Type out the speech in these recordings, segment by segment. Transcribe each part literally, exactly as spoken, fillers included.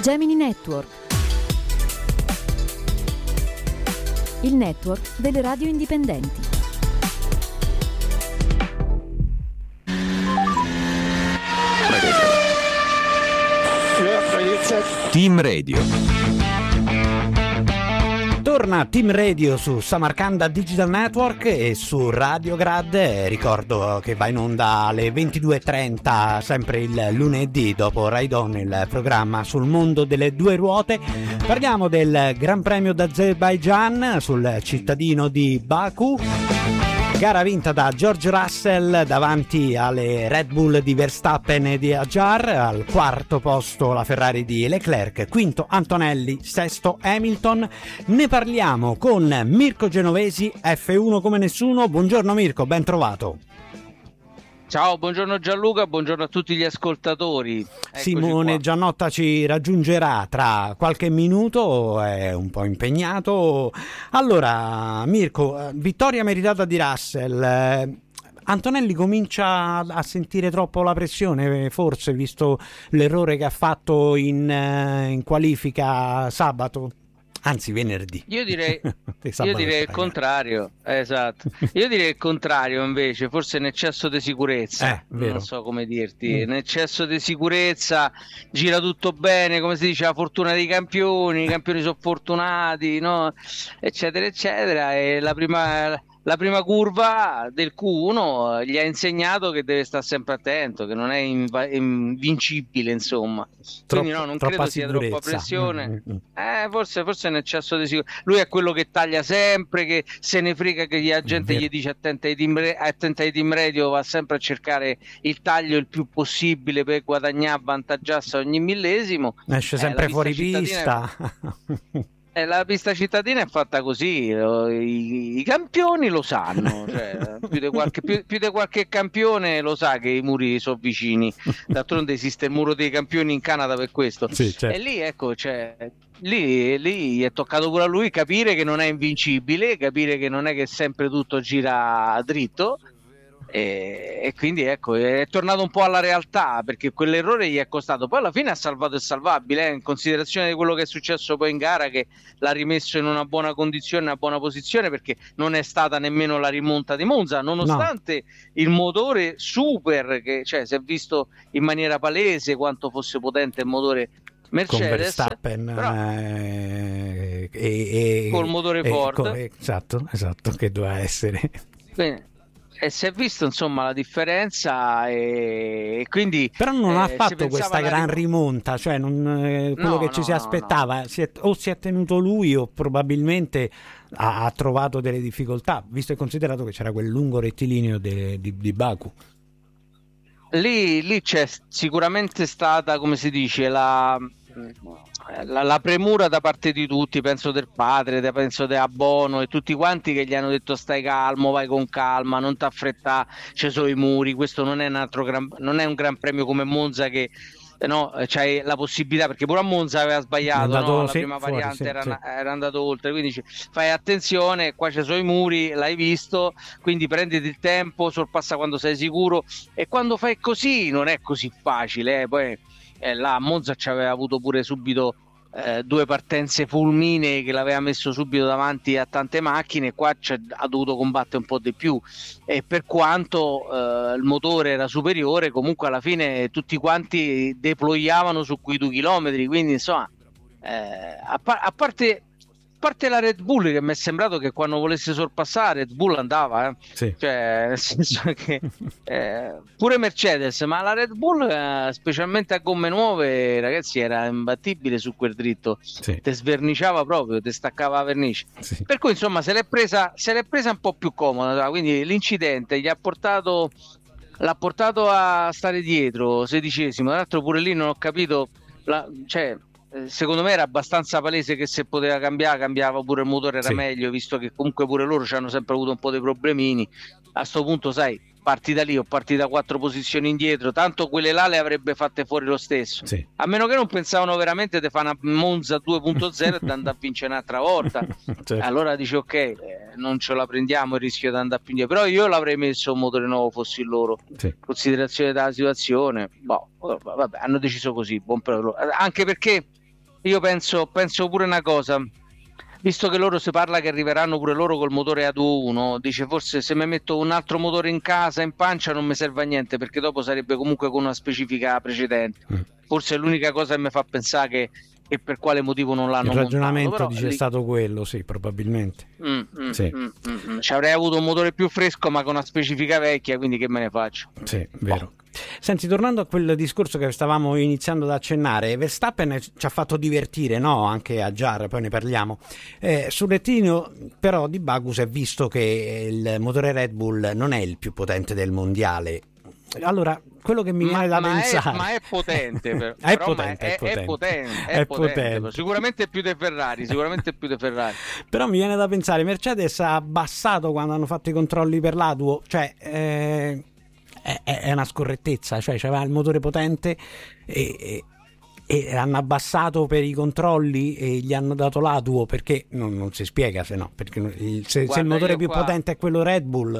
Gemini Network, il network delle radio indipendenti. Team Radio. Torna Team Radio su Samarcanda Digital Network e su Radio Grad. Ricordo che va in onda alle ventidue e trenta sempre il lunedì dopo Ride On, il programma sul mondo delle due ruote. Parliamo del Gran Premio d'Azerbaijan sul cittadino di Baku. Gara vinta da George Russell davanti alle Red Bull di Verstappen e di Hadjar. Al quarto posto la Ferrari di Leclerc, quinto Antonelli, sesto Hamilton. Ne parliamo con Mirko Genovesi, F uno come nessuno. Buongiorno Mirko, ben trovato. Ciao, buongiorno Gianluca, buongiorno a tutti gli ascoltatori. Eccoci Simone qua. Giannotta ci raggiungerà tra qualche minuto, è un po' impegnato. Allora Mirko, vittoria meritata di Russell. Antonelli comincia a sentire troppo la pressione, forse, visto l'errore che ha fatto in, in qualifica sabato? Anzi, venerdì. Io direi, io direi il contrario, esatto. Io direi il contrario invece, forse in eccesso di sicurezza, eh, vero. Non so come dirti, Mm. in eccesso di sicurezza gira tutto bene, come si dice, la fortuna dei campioni, i campioni sono fortunati, no? Eccetera, eccetera, e la prima... La prima curva del Q uno gli ha insegnato che deve stare sempre attento, che non è inv- invincibile, insomma. Quindi no, non credo sia troppa pressione. Mm-hmm. Eh, forse, forse è un eccesso di sicurezza. Lui è quello che taglia sempre, che se ne frega, che la gente Vero. gli dice attenta ai team, re- attenta ai team radio, va sempre a cercare il taglio il più possibile per guadagnare, avvantaggiarsi a ogni millesimo. Esce Eh, sempre la fuori pista pista. Eh, la pista cittadina è fatta così, lo- i, i campioni lo sanno, cioè, più di qualche, più, più di qualche campione lo sa che i muri sono vicini, d'altronde esiste il muro dei campioni in Canada per questo. Sì, certo. E lì ecco, cioè, lì, lì è toccato pure a lui capire che non è invincibile, capire che non è che sempre tutto gira dritto. E, e quindi ecco, è tornato un po' alla realtà, perché quell'errore gli è costato, poi alla fine ha salvato il salvabile, eh, in considerazione di quello che è successo poi in gara, che l'ha rimesso in una buona condizione, una buona posizione, perché non è stata nemmeno la rimonta di Monza, nonostante no. Il motore super, che cioè si è visto in maniera palese quanto fosse potente il motore Mercedes, con Verstappen però, eh, e, e, col motore e, Ford, co- esatto, esatto, che doveva essere. Quindi, e si è visto insomma la differenza, e, e quindi però non eh, ha fatto questa gran rim- rimonta, cioè non, eh, quello no, che ci no, si no, aspettava, no. Si è, o si è tenuto lui o probabilmente ha, ha trovato delle difficoltà, visto e considerato che c'era quel lungo rettilineo de, di, di Baku. Lì, lì c'è sicuramente stata, come si dice, la, la, la premura da parte di tutti, penso del padre, da, penso di Abono e tutti quanti, che gli hanno detto stai calmo, vai con calma, non t'affrettare, ci sono i muri, questo non è un altro gran, non è un gran premio come Monza che no, c'hai la possibilità, perché pure a Monza aveva sbagliato, andato, no? La sì, prima fuori, variante sì, era, sì. era andato oltre, quindi dici, fai attenzione, qua ci sono i muri, l'hai visto, quindi prenditi il tempo, sorpassa quando sei sicuro, e quando fai così non è così facile, eh? Poi eh, là a Monza ci aveva avuto pure subito eh, due partenze fulminee che l'aveva messo subito davanti a tante macchine, qua ha dovuto combattere un po' di più, e per quanto eh, il motore era superiore, comunque alla fine tutti quanti deployavano su quei due chilometri, quindi insomma eh, a, par- a parte a parte la Red Bull, che mi è sembrato che quando volesse sorpassare Red Bull andava, eh. Sì. Cioè nel senso che eh, pure Mercedes, ma la Red Bull eh, specialmente a gomme nuove, ragazzi, era imbattibile su quel dritto, Sì. te sverniciava proprio, te staccava la vernice, Sì. per cui insomma se l'è presa se l'è presa un po' più comoda, quindi l'incidente gli ha portato l'ha portato a stare dietro sedicesimo, tra l'altro pure lì non ho capito la, cioè secondo me era abbastanza palese che se poteva cambiare, cambiava pure il motore, era sì. meglio, visto che comunque pure loro ci hanno sempre avuto un po' dei problemini. A sto punto, sai, parti da lì o parti da quattro posizioni indietro, tanto quelle là le avrebbe fatte fuori lo stesso, sì. A meno che non pensavano veramente di fare una Monza due punto zero e di andare a vincere un'altra volta. Certo. Allora dici ok, eh, non ce la prendiamo il rischio di andare più indietro, però io l'avrei messo un motore nuovo fossi loro, Sì. considerazione della situazione, boh, vabbè, hanno deciso così, buon per loro. Anche perché io penso, penso pure una cosa, visto che loro si parla che arriveranno pure loro col motore A due punto uno, dice forse se mi metto un altro motore in casa, in pancia, non mi serve a niente, perché dopo sarebbe comunque con una specifica precedente. Mm. Forse è l'unica cosa che mi fa pensare che, che per quale motivo non l'hanno montato. Il ragionamento montato, dice è lì... stato quello, sì, probabilmente. Mm, mm, sì. mm, mm, ci avrei avuto un motore più fresco ma con una specifica vecchia, quindi che me ne faccio? Sì, vero. Oh. Senti, tornando a quel discorso che stavamo iniziando ad accennare, Verstappen ci ha fatto divertire, no? Anche a Jar, poi ne parliamo. Eh, sul rettilineo però di Baku è visto che il motore Red Bull non è il più potente del mondiale. Allora, quello che mi ma, viene da ma pensare è, ma è potente, per, è, però, potente, è, è potente è potente è è potente, potente. Sicuramente più dei Ferrari sicuramente più dei Ferrari però mi viene da pensare, Mercedes ha abbassato quando hanno fatto i controlli per l'A D U O, cioè eh, è, è una scorrettezza, cioè c'aveva il motore potente e, e, e hanno abbassato per i controlli e gli hanno dato l'A D U O, perché non, non si spiega se no, perché il, se, Guarda, se il motore più qua... potente è quello Red Bull.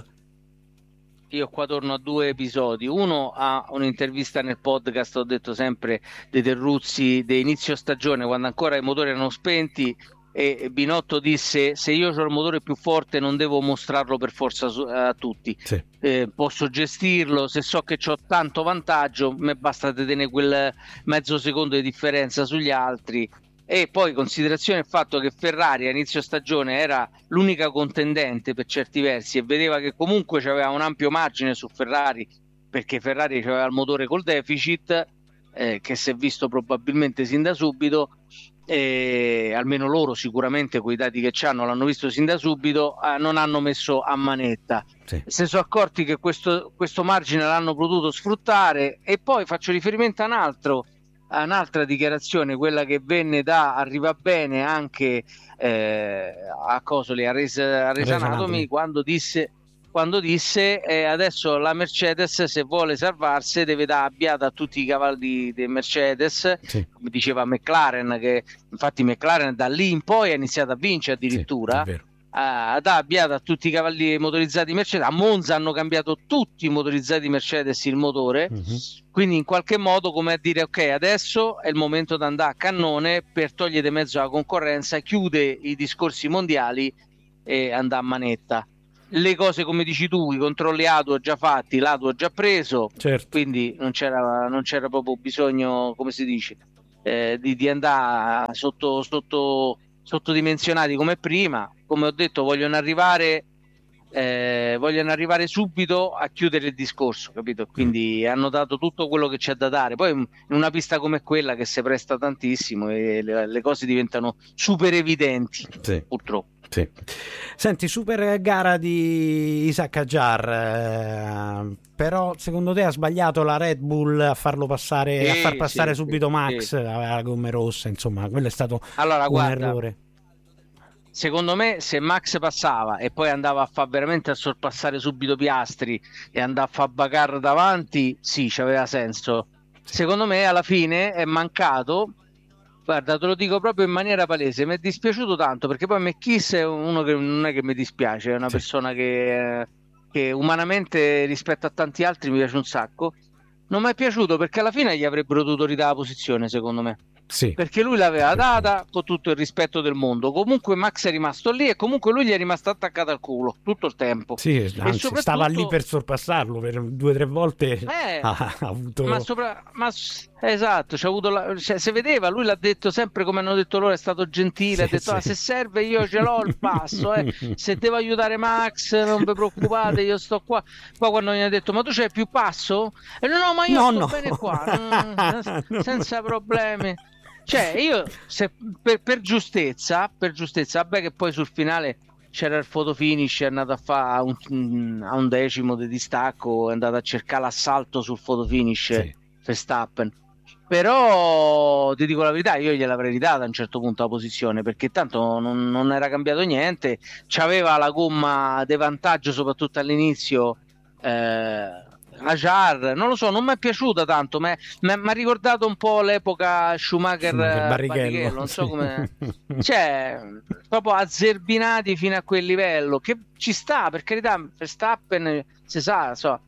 Io qua torno a due episodi. Uno, a un'intervista nel podcast ho detto sempre dei Terruzzi di inizio stagione, quando ancora i motori erano spenti, e Binotto disse: se io ho il motore più forte non devo mostrarlo per forza a tutti, sì. eh, posso gestirlo, se so che ho tanto vantaggio mi basta tenere quel mezzo secondo di differenza sugli altri. E poi considerazione il fatto che Ferrari a inizio stagione era l'unica contendente per certi versi e vedeva che comunque c'aveva un ampio margine su Ferrari, perché Ferrari aveva il motore col deficit, eh, che si è visto probabilmente sin da subito, e almeno loro sicuramente con i dati che c'hanno l'hanno visto sin da subito, eh, non hanno messo a manetta. Sì. Si sono accorti che questo, questo margine l'hanno potuto sfruttare. E poi faccio riferimento a un altro a un'altra dichiarazione, quella che venne da Arriva Bene anche eh, a Cosoli, a Resa Anatomy, quando disse quando disse eh, adesso la Mercedes, se vuole salvarsi, deve dare abbiata a tutti i cavalli di Mercedes, sì. Come diceva McLaren, che infatti McLaren da lì in poi ha iniziato a vincere addirittura, sì, ha abbiato a tutti i cavalli motorizzati Mercedes. A Monza hanno cambiato tutti i motorizzati Mercedes il motore, uh-huh. Quindi in qualche modo come a dire ok, adesso è il momento di andare a cannone per togliere mezzo alla concorrenza, chiude i discorsi mondiali e andare a manetta. Le cose come dici tu, i controlli A D U O già fatti, l'A D U O già preso, certo. Quindi non c'era, non c'era proprio bisogno, come si dice, eh, di, di andare sotto, sotto sottodimensionati come prima. Come ho detto, vogliono arrivare eh, vogliono arrivare subito a chiudere il discorso, capito? Quindi mm. hanno dato tutto quello che c'è da dare. Poi in una pista come quella che si presta tantissimo e le, le cose diventano super evidenti, sì. Purtroppo. Sì. Senti, super gara di Isaac Hadjar, eh, però secondo te ha sbagliato la Red Bull a farlo passare, sì, a far passare sì, subito sì, Max, sì. Aveva la gomme rossa, insomma, quello è stato allora, un guarda, errore. Secondo me se Max passava e poi andava a far veramente a sorpassare subito Piastri e andava a far bagarre davanti, sì, c'aveva senso. Sì. Secondo me alla fine è mancato. Guarda, te lo dico proprio in maniera palese, mi è dispiaciuto tanto, perché poi McKiss è uno che non è che mi dispiace, è una sì. persona che, che umanamente rispetto a tanti altri mi piace un sacco. Non mi è piaciuto perché alla fine gli avrebbero dovuto ridare la posizione, secondo me. Sì. Perché lui l'aveva data con tutto il rispetto del mondo. Comunque Max è rimasto lì e comunque lui gli è rimasto attaccato al culo tutto il tempo. Sì, anzi, soprattutto... stava lì per sorpassarlo per due o tre volte. Eh, ha, ha avuto... ma, sopra... ma esatto, c'ha avuto la... cioè, se vedeva, lui l'ha detto sempre come hanno detto loro, è stato gentile, sì, ha detto sì. ah, se serve io ce l'ho il passo, eh. Se devo aiutare Max non vi preoccupate, io sto qua. Poi quando gli ha detto ma tu c'hai più passo? E no, no, ma io no, sto no. bene qua, mm, senza problemi. Cioè io se, per, per giustezza per giustezza vabbè che poi sul finale c'era il photo finish, è andato a fare un, a un decimo di distacco, è andato a cercare l'assalto sul photo finish, sì. Verstappen. Però ti dico la verità, io gliel'avrei ridata a un certo punto la posizione, perché tanto non, non era cambiato niente, c'aveva la gomma di vantaggio soprattutto all'inizio. eh, Hadjar, non lo so, non mi è piaciuta tanto, mi ha ricordato un po' l'epoca Schumacher, Schumacher Barrichello, Barrichello, non so sì. come, cioè proprio azzerbinati fino a quel livello, che ci sta, per carità. Verstappen si sa, so,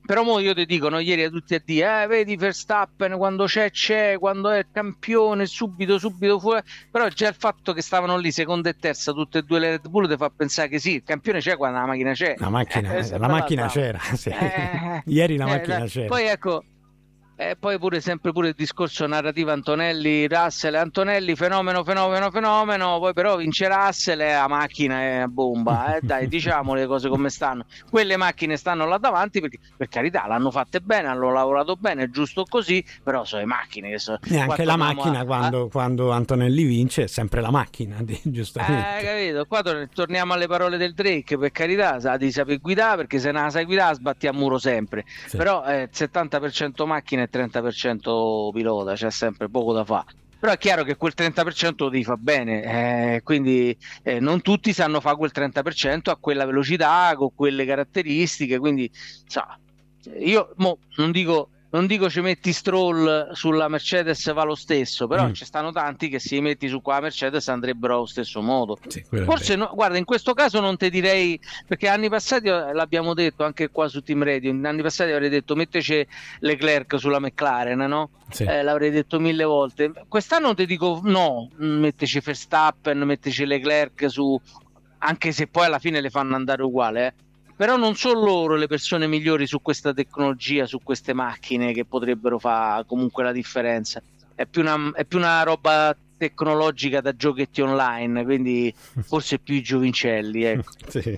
Però mo io ti dico, no, ieri a tutti a dire, eh, vedi Verstappen quando c'è c'è, quando è campione subito subito fuori, però già il fatto che stavano lì seconda e terza tutte e due le Red Bull ti fa pensare che sì, il campione c'è quando la macchina c'è. La macchina, eh, la macchina c'era, sì. eh, Ieri la eh, macchina eh, c'era. Poi ecco, e poi pure sempre pure il discorso narrativo Antonelli, Russell, Antonelli fenomeno, fenomeno, fenomeno, poi però vince Russell e la macchina è a bomba, eh, dai, diciamo le cose come stanno. Quelle macchine stanno là davanti perché, per carità, l'hanno fatte bene, hanno lavorato bene, è giusto così, però sono le macchine che sono... E anche la macchina a, quando, a... quando Antonelli vince è sempre la macchina, giustamente. Eh, capito? Qua tor- torniamo alle parole del Drake, per carità, sa di saper guidare, perché se non la sai guidare sbatti a muro sempre, Sì. però eh, settanta per cento macchina e trenta per cento pilota, c'è sempre poco da fare. Però è chiaro che quel trenta per cento lo devi fa bene, eh, quindi eh, non tutti sanno fare quel trenta per cento a quella velocità, con quelle caratteristiche, quindi sa, io mo, non dico non dico ci metti Stroll sulla Mercedes va lo stesso, però Mm. ci stanno tanti che se li metti su qua Mercedes andrebbero allo stesso modo. Sì, quello è Forse vero. no, guarda, in questo caso non ti direi, perché anni passati eh, l'abbiamo detto anche qua su Team Radio, in anni passati avrei detto metteci Leclerc sulla McLaren, no? Sì. Eh, l'avrei detto mille volte. Quest'anno ti dico no, metteci Verstappen, metteci Leclerc su, anche se poi alla fine le fanno andare uguale, eh. Però non sono loro le persone migliori su questa tecnologia, su queste macchine che potrebbero fare comunque la differenza. È più una, è più una roba tecnologica da giochetti online, quindi forse più i giovincelli, ecco. Sì.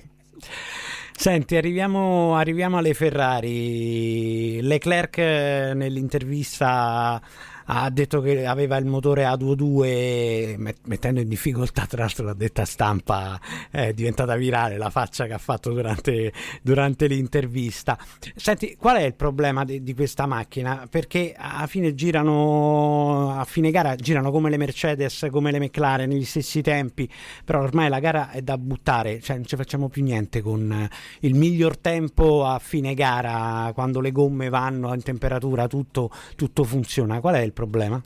Senti, arriviamo, arriviamo alle Ferrari. Leclerc eh, nell'intervista ha detto che aveva il motore A ventidue, met- mettendo in difficoltà, tra l'altro la detta stampa è diventata virale la faccia che ha fatto durante, durante l'intervista. Senti, qual è il problema di, di questa macchina? Perché a fine girano, a fine gara girano come le Mercedes, come le McLaren negli stessi tempi, però ormai la gara è da buttare, cioè non ci facciamo più niente con il miglior tempo a fine gara, quando le gomme vanno in temperatura, tutto, tutto funziona. Qual è il problema?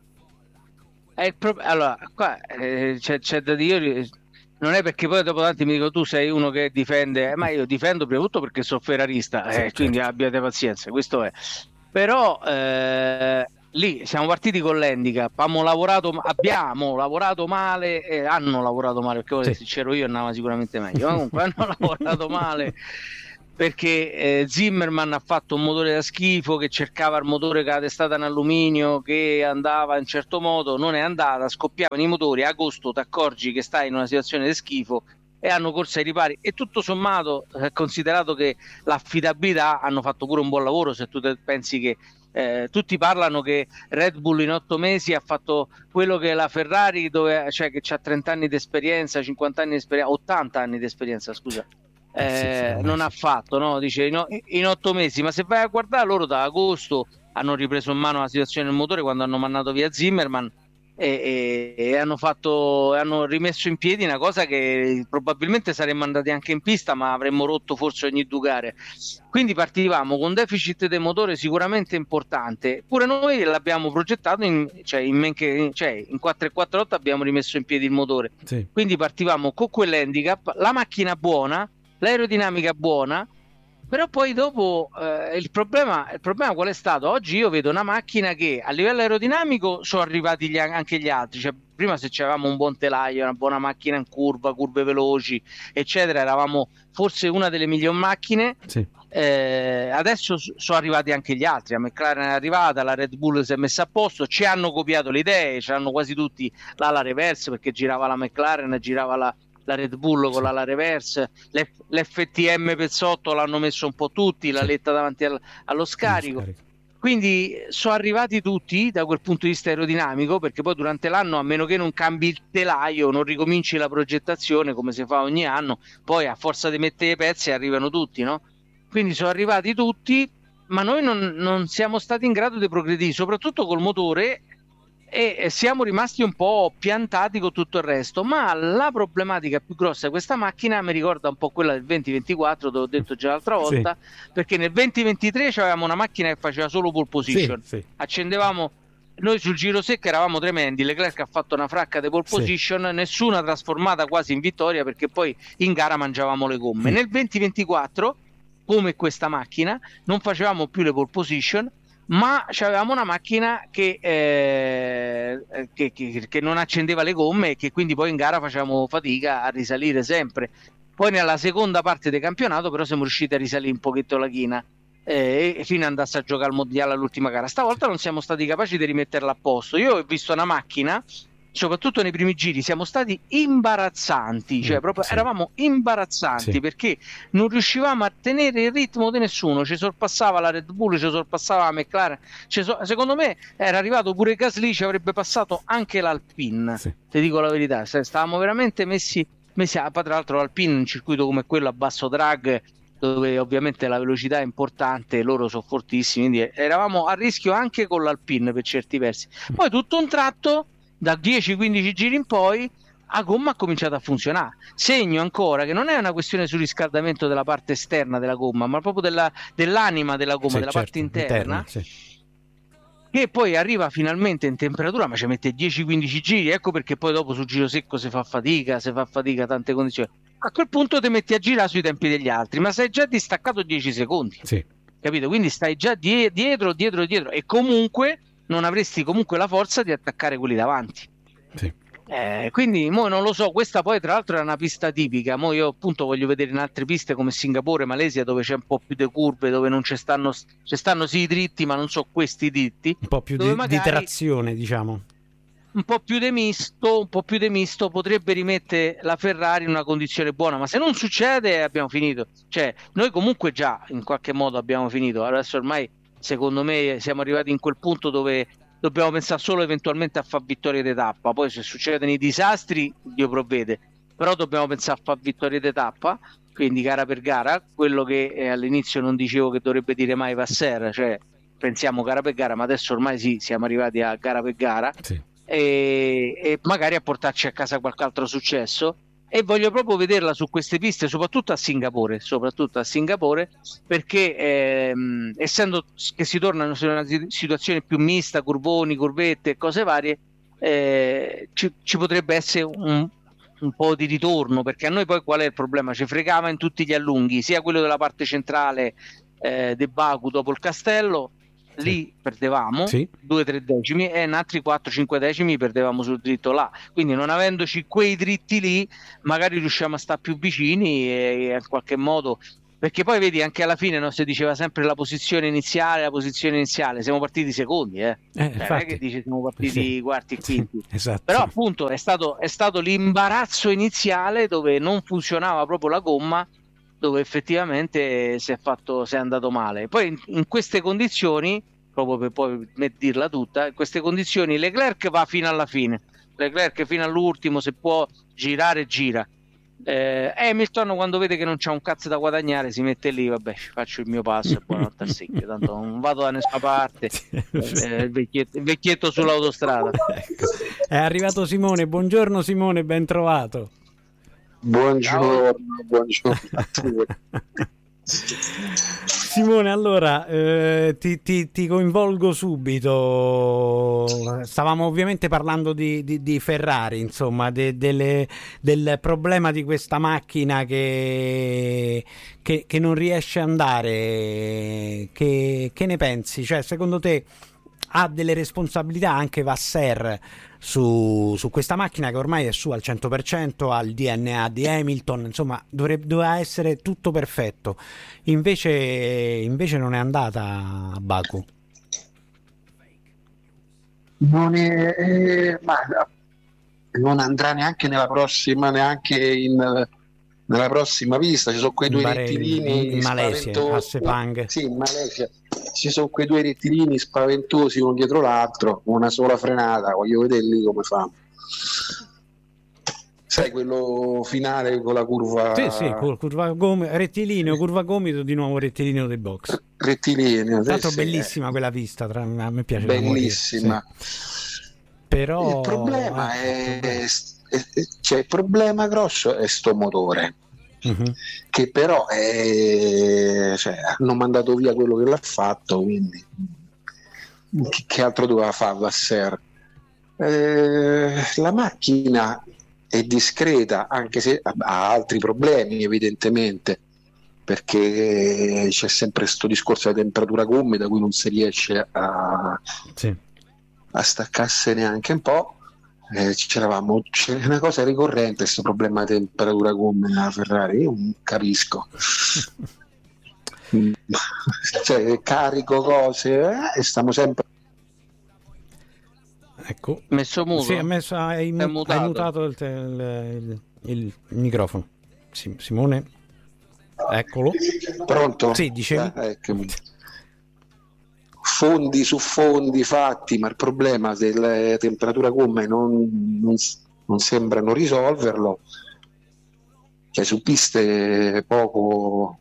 È il pro- allora, qua eh, c'è, c'è da dire, non è perché poi dopo tanti mi dico tu sei uno che difende, eh, ma io difendo prima di tutto perché sono ferrarista, eh, Sì, certo. quindi abbiate pazienza, questo è. Però eh, lì siamo partiti con l'handicap, abbiamo lavorato, abbiamo lavorato male, eh, hanno lavorato male, perché Sì. se c'ero io andava sicuramente meglio, ma comunque hanno lavorato male perché eh, Zimmerman ha fatto un motore da schifo, che cercava il motore con la testata in alluminio, che andava in un certo modo, non è andata, scoppiavano i motori, a agosto ti accorgi che stai in una situazione di schifo e hanno corso ai ripari, e tutto sommato, eh, considerato che l'affidabilità, hanno fatto pure un buon lavoro. Se tu te pensi che eh, tutti parlano che Red Bull in otto mesi ha fatto quello che la Ferrari, dove, cioè che ha trenta anni di esperienza, cinquanta anni di esperienza, ottanta anni di esperienza, scusa, Eh, sì, sì, eh, ormai non sì. ha fatto, no? Dice in, o- in otto mesi, ma se vai a guardare loro da agosto hanno ripreso in mano la situazione del motore quando hanno mandato via Zimmerman e, e- e hanno fatto, hanno rimesso in piedi una cosa che probabilmente saremmo andati anche in pista, ma avremmo rotto forse ogni due gare. Quindi partivamo con deficit del motore sicuramente importante, pure noi l'abbiamo progettato in, cioè in, men che- cioè in quattro e quarantotto abbiamo rimesso in piedi il motore, Sì. quindi partivamo con quell'handicap, la macchina buona, l'aerodinamica buona, però poi dopo eh, il problema, il problema qual è stato? Oggi io vedo una macchina che a livello aerodinamico sono arrivati gli- anche gli altri, cioè prima se c'avevamo un buon telaio, una buona macchina in curva, curve veloci eccetera, eravamo forse una delle migliori macchine. Sì. Eh, adesso s- sono arrivati anche gli altri, la McLaren è arrivata, la Red Bull si è messa a posto, ci hanno copiato le idee, ci hanno quasi tutti l'ala reverse, perché girava la McLaren, girava la, la Red Bull con Sì. l'ala reverse, L'F- l'F T M Pezzotto l'hanno messo un po' tutti, la Sì. letta davanti al- allo scarico. Scarico. Quindi sono arrivati tutti da quel punto di vista aerodinamico, perché poi durante l'anno, a meno che non cambi il telaio, non ricominci la progettazione come si fa ogni anno, poi a forza di mettere i pezzi arrivano tutti, no? Quindi sono arrivati tutti, ma noi non, non siamo stati in grado di progredire, soprattutto col motore, e e siamo rimasti un po' piantati con tutto il resto. Ma la problematica più grossa di questa macchina mi ricorda un po' quella del venti ventiquattro, dove ho detto già l'altra Sì. volta, perché nel venti ventitré avevamo una macchina che faceva solo pole position, Sì, sì. accendevamo, noi sul giro secco eravamo tremendi, Leclerc ha fatto una fracca di pole Sì. position, nessuna trasformata quasi in vittoria, perché poi in gara mangiavamo le gomme. Mm. Nel venti ventiquattro come questa macchina, non facevamo più le pole position, ma avevamo una macchina che, eh, che, che, che non accendeva le gomme e che quindi poi in gara facevamo fatica a risalire sempre. Poi nella seconda parte del campionato però siamo riusciti a risalire un pochetto la china eh, e fino ad andarsi a giocare al mondiale all'ultima gara. Stavolta non siamo stati capaci di rimetterla a posto. Io ho visto una macchina, soprattutto nei primi giri, siamo stati imbarazzanti, cioè proprio sì. eravamo imbarazzanti sì. perché non riuscivamo a tenere il ritmo di nessuno, ci sorpassava la Red Bull, ci sorpassava la McLaren, ci so... secondo me era arrivato pure Gasly, ci avrebbe passato anche l'Alpine, sì. ti dico la verità, stavamo veramente messi, messi a... tra l'altro l'Alpine in un circuito come quello a basso drag, dove ovviamente la velocità è importante, loro sono fortissimi, quindi eravamo a rischio anche con l'Alpine per certi versi. Poi tutto un tratto da dieci quindici giri in poi a gomma ha cominciato a funzionare. Segno ancora che non è una questione sul riscaldamento della parte esterna della gomma, ma proprio della, dell'anima della gomma, sì, della certo, parte interna, interna sì. che poi arriva finalmente in temperatura, ma ci mette dieci quindici giri. Ecco perché poi dopo sul giro secco si fa fatica, si fa fatica tante condizioni. A quel punto ti metti a girare sui tempi degli altri, ma sei già distaccato dieci secondi, sì. capito? Quindi stai già die- dietro, dietro, dietro e comunque non avresti comunque la forza di attaccare quelli davanti. Sì. Eh, quindi mo non lo so, questa poi tra l'altro è una pista tipica, mo io appunto voglio vedere in altre piste come Singapore, Malesia, dove c'è un po' più di curve, dove non ci stanno, ci stanno sì i dritti, ma non so questi dritti. Un po' più di, magari, di trazione, diciamo. Un po' più di misto, un po' più di misto potrebbe rimettere la Ferrari in una condizione buona, ma se non succede abbiamo finito. Cioè, noi comunque già in qualche modo abbiamo finito, adesso ormai secondo me siamo arrivati in quel punto dove dobbiamo pensare solo eventualmente a fare vittorie di tappa, poi se succedono i disastri Dio provvede, però dobbiamo pensare a fare vittorie di tappa, quindi gara per gara, quello che eh, all'inizio non dicevo che dovrebbe dire mai Vasser, cioè pensiamo gara per gara, ma adesso ormai sì, siamo arrivati a gara per gara sì. e, e magari a portarci a casa qualche altro successo. E voglio proprio vederla su queste piste, soprattutto a Singapore, soprattutto a Singapore, perché ehm, essendo che si torna in una situazione più mista, curvoni, curvette e cose varie, eh, ci, ci potrebbe essere un, un po' di ritorno, perché a noi poi qual è il problema? Ci fregava in tutti gli allunghi, sia quello della parte centrale eh, del Baku dopo il castello, lì sì. perdevamo sì. due tre decimi e in altri quattro cinque decimi perdevamo sul dritto là, quindi non avendoci quei dritti lì magari riusciamo a stare più vicini e, e in qualche modo, perché poi vedi anche alla fine no, si diceva sempre la posizione iniziale la posizione iniziale, siamo partiti secondi eh, eh cioè, non è che dice siamo partiti sì. quarti e quinti sì, esatto. Però appunto è stato, è stato l'imbarazzo iniziale dove non funzionava proprio la gomma, dove effettivamente si è fatto, si è andato male. Poi in, in queste condizioni, proprio per poi dirla tutta, in queste condizioni Leclerc va fino alla fine, Leclerc fino all'ultimo, se può girare gira. eh, Hamilton quando vede che non c'ha un cazzo da guadagnare si mette lì, vabbè faccio il mio passo e buonanotte al secchio, tanto non vado da nessuna parte. eh, il, vecchietto, il vecchietto sull'autostrada. Ecco. È arrivato Simone, buongiorno Simone, ben trovato. Buongiorno, buongiorno a tutti. Simone, allora eh, ti, ti, ti coinvolgo subito. Stavamo ovviamente parlando di, di, di Ferrari, insomma, de, delle, del problema di questa macchina che, che, che non riesce a andare. Che, che ne pensi? Cioè, secondo te ha delle responsabilità anche Vasser su, su questa macchina che ormai è su al cento per cento, ha il D N A di Hamilton, insomma dovrebbe, doveva essere tutto perfetto, invece, invece non è andata a Baku. Non è, eh, ma non andrà neanche nella prossima, neanche in nella prossima pista. Ci sono quei due Bahrain, rettilini in Malesia, a Sepang. Sì, in Malesia ci sono quei due rettilini spaventosi uno dietro l'altro, una sola frenata, voglio vedere lì come fa. Sai quello finale con la curva? Sì, sì, curva gomito, rettilineo, curva gomito, di nuovo rettilineo dei box. Rettilineo, tra l'altro sì, bellissima sì. Quella pista, tra, a me piace bellissima. Sì. Però il problema è, è, è cioè il problema grosso è sto motore. Uh-huh. Che però è, cioè, hanno mandato via quello che l'ha fatto, quindi che, che altro doveva fare Vasser? Eh, la macchina è discreta, anche se ha altri problemi evidentemente, perché c'è sempre questo discorso della temperatura gomme da cui non si riesce a, sì. a staccarsi neanche un po'. Eh, c'eravamo, c'è una cosa ricorrente, questo problema di temperatura gomme nella Ferrari, io non capisco. Cioè, carico cose eh, e stiamo sempre. Ecco, messo muto? Sì, ha messo, hai, È mutato. hai mutato il, il, il, il microfono. Sì, Simone, eccolo. Pronto? Sì, dicevi. Eh, ecco. Fondi su fondi fatti, ma il problema della temperatura gomme non, non, non sembrano risolverlo. Cioè, su piste poco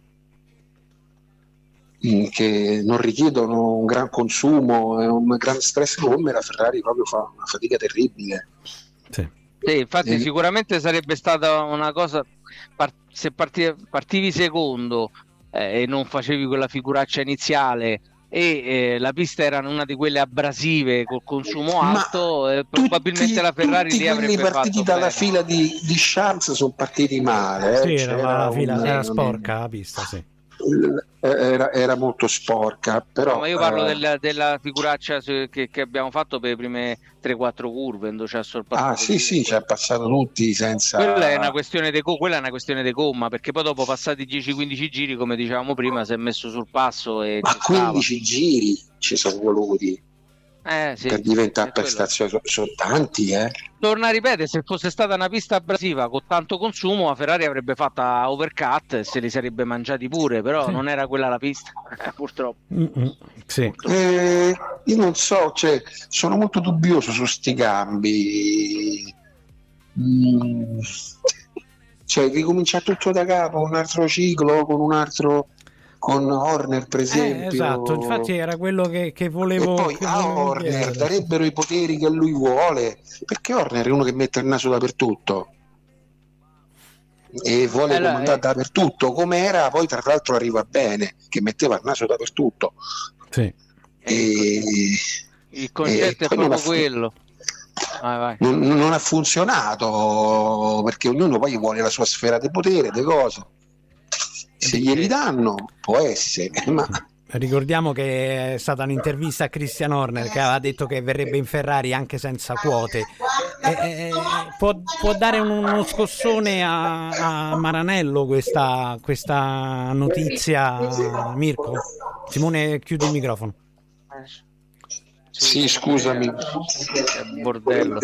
che non richiedono un gran consumo e un gran stress gomme, la Ferrari proprio fa una fatica terribile. Sì, sì infatti e... sicuramente sarebbe stata una cosa, part- se parti- partivi secondo eh, e non facevi quella figuraccia iniziale e eh, la pista era una di quelle abrasive col consumo alto, eh, probabilmente tutti, la Ferrari tutti lì avrebbe quelli partiti fatto dalla bene. fila di, di Charles sono partiti male. Eh. Sì, era, C'era la fila, un, era sporca la pista, sì. Era, era molto sporca, però no, ma io parlo eh... della, della figuraccia che, che abbiamo fatto per le prime tre quattro curve, dove ci ha sorpassato. Ah sì sì, ci ha passato tutti senza. Quella è una questione di quella è una questione di gomma, perché poi dopo passati dieci quindici giri, come dicevamo prima, si è messo sul passo e ma quindici giri ci sono voluti eh, sì, per diventare prestazione, sono, sono tanti eh. Torna a ripetere, se fosse stata una pista abrasiva con tanto consumo, la Ferrari avrebbe fatta overcut e se li sarebbe mangiati pure, però sì. Non era quella la pista, purtroppo. Mm-hmm. Sì. Eh, io non so, cioè, sono molto dubbioso su sti cambi. Mm. Cioè, ricominciare tutto da capo, un altro ciclo con un altro. Con Horner per esempio, eh, esatto, infatti era quello che, che volevo. E poi che a volevo Horner chiedere. darebbero i poteri che lui vuole, perché Horner è uno che mette il naso dappertutto e vuole allora, comandare eh. dappertutto, come era poi tra l'altro arriva bene, che metteva il naso dappertutto. Sì. E, il concetto è proprio fu- quello. Vai, vai. Non, non ha funzionato perché ognuno poi vuole la sua sfera di potere, di cose. Se glieli danno può essere, ma ricordiamo che è stata un'intervista a Christian Horner che aveva detto che verrebbe in Ferrari anche senza quote. E, e, può, può dare uno scossone a, a Maranello questa, questa notizia, Mirko? Simone, chiudi il microfono. Sì, scusami. È bordello.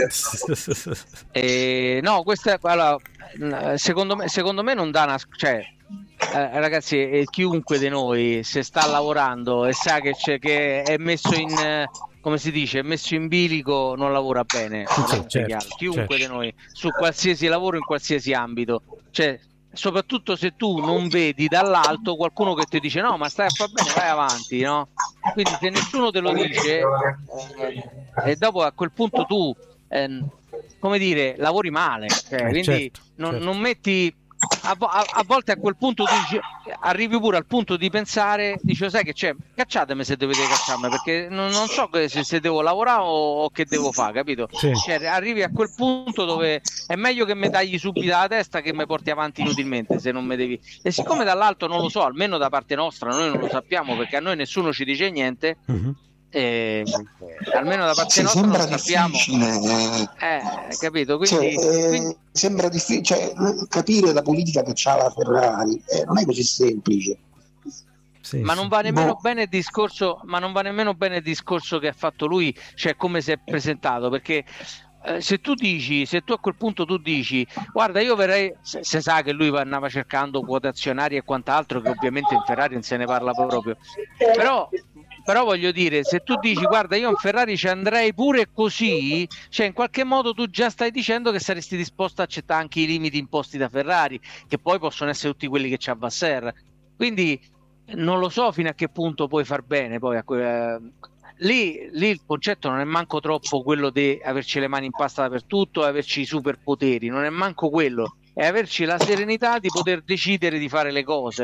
e, no, questa allora, secondo me, secondo me non dà una, cioè Eh, ragazzi, eh, chiunque di noi se sta lavorando e sa che, c'è, che è messo in eh, come si dice, è messo in bilico, non lavora bene. Sì, certo, chiunque certo. di noi su qualsiasi lavoro, in qualsiasi ambito, cioè soprattutto se tu non vedi dall'alto qualcuno che ti dice no ma stai a far bene, vai avanti, no? Quindi se nessuno te lo dice eh, e dopo a quel punto tu eh, come dire, lavori male, cioè, eh, quindi certo, non, certo. non metti A, a, a volte a quel punto tu dici, arrivi pure al punto di pensare, dici sai che c'è, cacciatemi se dovete cacciarmi perché non, non so se, se devo lavorare o, o che devo fare, capito? Sì. Cioè, arrivi a quel punto dove è meglio che mi tagli subito la testa che mi porti avanti inutilmente se non mi devi. E siccome dall'alto non lo so, almeno da parte nostra noi non lo sappiamo perché a noi nessuno ci dice niente. Mm-hmm. Eh, almeno da parte sì, nostra sembra non sappiamo difficile eh, capito? Quindi, cioè, eh, quindi... sembra difficile, cioè, capire la politica che c'ha la Ferrari eh, non è così semplice. Sì, ma sì. non va nemmeno Boh. bene il discorso ma non va nemmeno bene il discorso che ha fatto lui, cioè come si è presentato, perché eh, se tu dici, se tu a quel punto tu dici guarda io verrei, se, se sa che lui andava cercando quote azionarie e quant'altro, che ovviamente in Ferrari non se ne parla proprio, però Però voglio dire, se tu dici guarda io in Ferrari ci andrei pure così, cioè in qualche modo tu già stai dicendo che saresti disposto a accettare anche i limiti imposti da Ferrari, che poi possono essere tutti quelli che c'ha Vasseur. Quindi non lo so fino a che punto puoi far bene. Poi a que- lì, lì il concetto non è manco troppo quello di averci le mani in pasta dappertutto e averci i superpoteri, non è manco quello, è averci la serenità di poter decidere di fare le cose, no?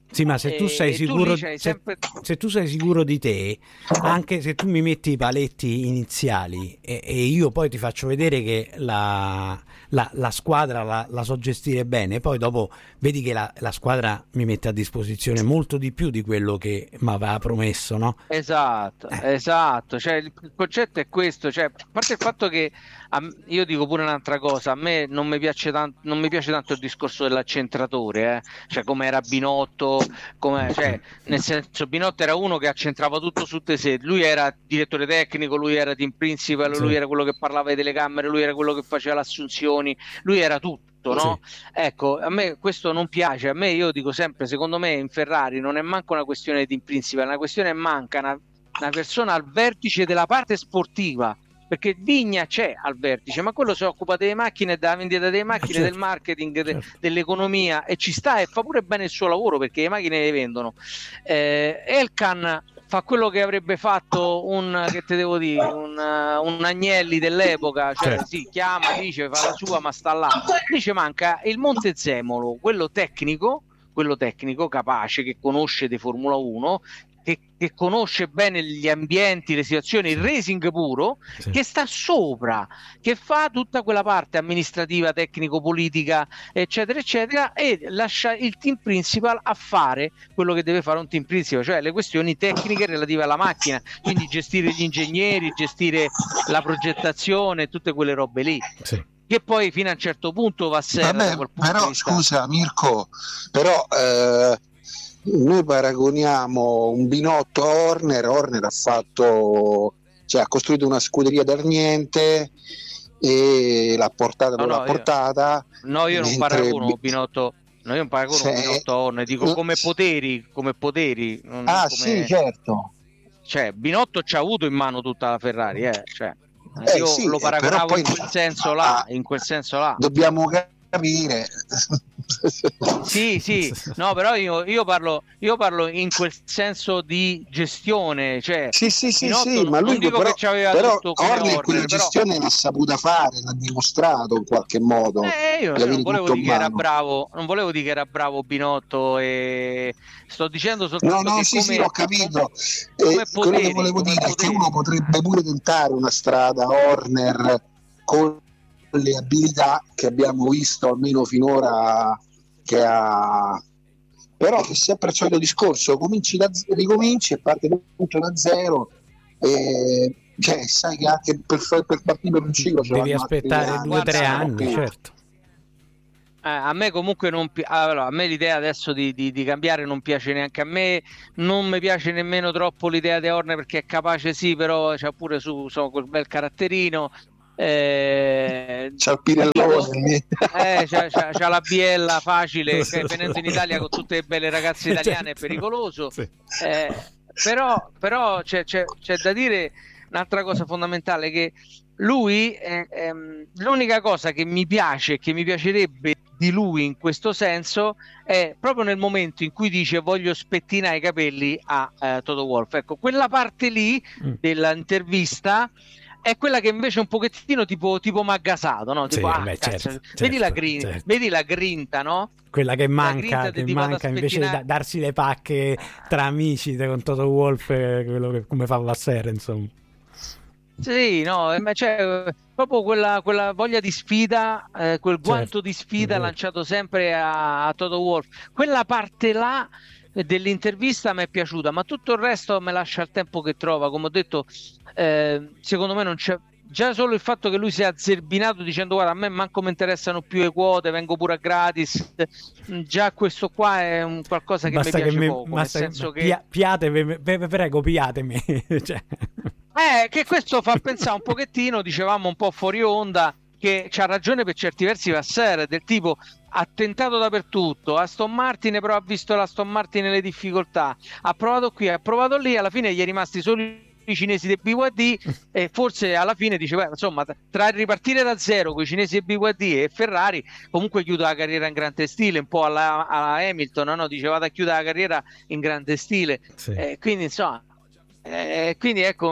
Sì, ma se tu sei e sicuro, tu se, sempre... se tu sei sicuro di te, anche se tu mi metti i paletti iniziali e, e io poi ti faccio vedere che la, la, la squadra la, la so gestire bene, poi dopo vedi che la, la squadra mi mette a disposizione molto di più di quello che mi aveva promesso, no? Esatto, Eh. esatto, cioè il, il concetto è questo, cioè, a parte il fatto che a, io dico pure un'altra cosa, a me non mi piace tanto, non mi piace tanto il discorso dell'accentratore, eh? Cioè come era Binotto, come, cioè, nel senso Binotto era uno che accentrava tutto su te sé, lui era direttore tecnico, lui era team principal, Sì. lui era quello che parlava ai telecamere, lui era quello che faceva le assunzioni, lui era tutto, no? Sì. Ecco, a me questo non piace, a me io dico sempre, secondo me in Ferrari non è manco una questione di team principal, è una questione manca una, una persona al vertice della parte sportiva, perché Vigna c'è al vertice, ma quello si occupa delle macchine, della vendita delle macchine, certo, del marketing, de, certo. dell'economia, e ci sta e fa pure bene il suo lavoro perché le macchine le vendono. eh, Elkan fa quello che avrebbe fatto un, che te devo dire, un, un Agnelli dell'epoca, cioè Certo. sì, chiama, dice, fa la sua, ma sta là. Dice manca il Montezemolo, quello tecnico, quello tecnico capace, che conosce di Formula uno, che, che conosce bene gli ambienti, le situazioni, il racing puro, Sì. che sta sopra, che fa tutta quella parte amministrativa, tecnico-politica, eccetera, eccetera, e lascia il team principal a fare quello che deve fare un team principal, cioè le questioni tecniche relative alla macchina, quindi gestire gli ingegneri, gestire la progettazione, tutte quelle robe lì. Sì. Che poi fino a un certo punto va a serra da Vabbè, quel punto però di vista. scusa Mirko, però eh, noi paragoniamo un Binotto a Horner. Horner ha fatto, cioè ha costruito una scuderia dal niente e l'ha portata No, dove no, l'ha io- portata. No, io non mentre paragono Bi- Binotto, no, io non paragono Cioè, Binotto a Horner, dico come poteri, come poteri, non Ah come... sì, certo. Cioè, Binotto ci ha avuto in mano tutta la Ferrari, eh, cioè, Eh, io sì, lo eh, però paragonavo poi in quel senso là, ah, in quel senso là. dobbiamo capire. Sì, sì, no, però io, io parlo io parlo in quel senso di gestione, cioè Sì, sì, sì, Binotto sì, non, ma lui non dico però, che c'aveva però tutto come Horner Horner, quella però gestione l'ha saputa fare, l'ha dimostrato in qualche modo. eh, io di non avere volevo tutto dire in che era mano. bravo, non volevo dire che era bravo Binotto, e sto dicendo No, soltanto no, che sì, sì, come, ho capito. come Eh, quello che poteri, volevo come dire è che poteri. uno potrebbe pure tentare una strada Horner con le abilità che abbiamo visto almeno finora che ha. Però è sempre il solito discorso, cominci da z- ricominci e parte tutto da zero, e, cioè, sai che anche per, fa- per partire per un ciclo ci Devi vanno altri aspettare anni, due o tre Guarda, anni, più. certo. Eh, a me comunque non pi- allora, a me l'idea adesso di, di- di cambiare non piace neanche a me, non mi piace nemmeno troppo l'idea di Horner perché è capace sì, però c'ha pure su so, quel bel caratterino. Eh, C'ha il dico, Pirellone. eh, c'ha, c'ha- c'ha la biella facile, che venendo in Italia con tutte le belle ragazze italiane è Certo. pericoloso. Sì. Eh, però però c'è, c'è- c'è da dire un'altra cosa fondamentale, che lui è, ehm, l'unica cosa che mi piace, che mi piacerebbe di lui in questo senso, è proprio nel momento in cui dice voglio spettinare i capelli a eh, Toto Wolff. Ecco, quella parte lì Mm. dell'intervista è quella che invece è un pochettino tipo, tipo maggasato, no? Tipo, Sì, ah, beh, cazzo, certo, vedi, certo, la grin- certo. vedi la grinta, no? Quella che grinta manca, di che ti vado a manca invece di spettinare. da- darsi le pacche tra amici con Toto Wolff, eh, quello che, come fa Vasseur, insomma. Sì, no, eh, ma c'è eh, proprio quella, quella voglia di sfida, eh, quel guanto Certo, di è sfida vero. lanciato sempre a, a Toto Wolff. Quella parte là eh, dell'intervista mi è piaciuta, ma tutto il resto me lascia il tempo che trova. Come ho detto, eh, secondo me non c'è. Già solo il fatto che lui sia azzerbinato dicendo guarda, a me manco mi interessano più le quote, vengo pure a gratis, già questo qua è un qualcosa che Basta mi che piace me, poco, basta nel che- senso che pia- piatemi, ve- ve- prego, piatemi. Cioè, Eh, che questo fa pensare un pochettino, dicevamo un po' fuori onda, che c'ha ragione per certi versi Vasseur, del tipo ha tentato dappertutto, Aston Martin però ha visto l'Aston Martin nelle difficoltà, ha provato qui, ha provato lì, alla fine gli è rimasti solo i cinesi del B Y D e forse alla fine diceva insomma tra ripartire da zero con i cinesi del B Y D e Ferrari comunque chiude la carriera in grande stile, un po' alla, alla Hamilton, no? No, diceva da chiudere la carriera in grande stile, sì. eh, quindi insomma Eh, quindi ecco,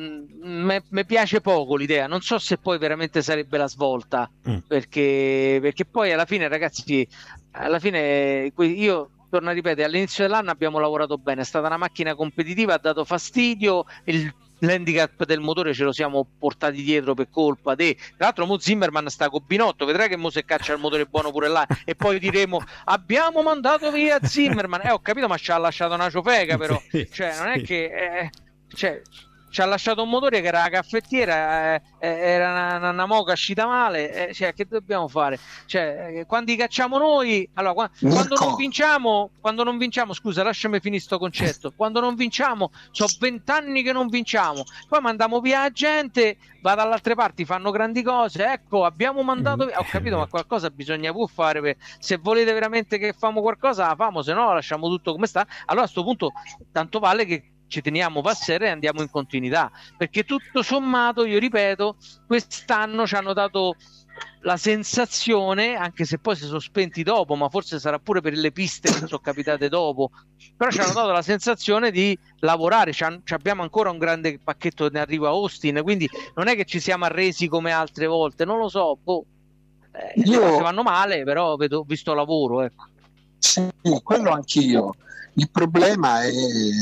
mi piace poco l'idea, non so se poi veramente sarebbe la svolta, Mm. perché, perché poi alla fine ragazzi, alla fine que- io torno a ripetere, all'inizio dell'anno abbiamo lavorato bene, è stata una macchina competitiva, ha dato fastidio, il l'handicap del motore ce lo siamo portati dietro per colpa di, tra l'altro mo Zimmerman sta con Binotto, vedrai che mo se caccia il motore buono pure là e poi diremo abbiamo mandato via Zimmerman, eh ho capito, ma ci ha lasciato una ciofeca però, sì, cioè non è che eh, cioè ci ha lasciato un motore che era la caffettiera, eh, era una, una, una moca uscita male, eh, cioè che dobbiamo fare? Cioè, eh, quando li cacciamo noi, allora qua, quando non vinciamo, quando non vinciamo, scusa, lasciami finire sto concetto, quando non vinciamo, sono vent'anni che non vinciamo, poi mandiamo via la gente, va dalle altre parti, fanno grandi cose, ecco, abbiamo mandato via, ho capito, ma qualcosa bisogna pur fare, per, se volete veramente che famo qualcosa, la famo, se no lasciamo tutto come sta, allora a sto punto tanto vale che ci teniamo passare e andiamo in continuità, perché tutto sommato, io ripeto, quest'anno ci hanno dato la sensazione, anche se poi si sono spenti dopo, ma forse sarà pure per le piste che sono capitate dopo, però ci hanno dato la sensazione di lavorare, ci abbiamo ancora un grande pacchetto in arrivo a Austin, quindi non è che ci siamo arresi come altre volte, non lo so, boh. eh, io... le cose vanno male, però vedo, visto lavoro, ecco. Sì, quello anch'io. Il problema è